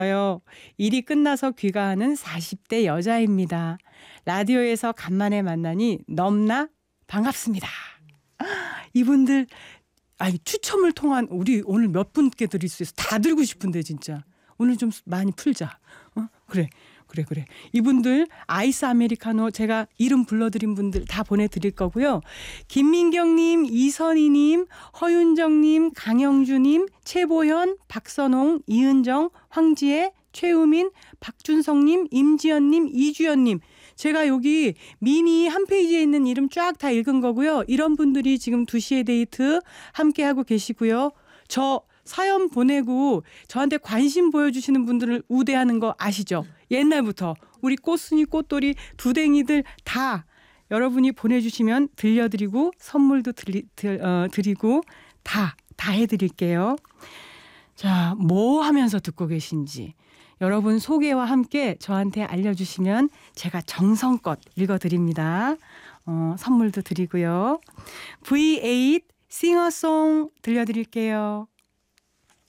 저요. 일이 끝나서 귀가하는 40대 여자입니다. 라디오에서 간만에 만나니 넘나 반갑습니다. 이분들 추첨을 통한 우리 오늘 몇 분께 드릴 수 있어? 다 드리고 싶은데 진짜. 오늘 좀 많이 풀자. 그래. 이분들 아이스 아메리카노 제가 이름 불러드린 분들 다 보내드릴 거고요. 김민경님, 이선희님, 허윤정님, 강영주님, 최보현, 박선홍, 이은정, 황지혜, 최우민, 박준성님, 임지연님, 이주연님. 제가 여기 미니 한 페이지에 있는 이름 쫙 다 읽은 거고요. 이런 분들이 지금 2시의 데이트 함께하고 계시고요. 저 사연 보내고 저한테 관심 보여주시는 분들을 우대하는 거 아시죠? 옛날부터 우리 꽃순이 꽃돌이 두댕이들 다 여러분이 보내주시면 들려드리고 선물도 드리고 다 해드릴게요. 자, 뭐 하면서 듣고 계신지 여러분 소개와 함께 저한테 알려주시면 제가 정성껏 읽어드립니다. 선물도 드리고요. V8 싱어송 들려드릴게요.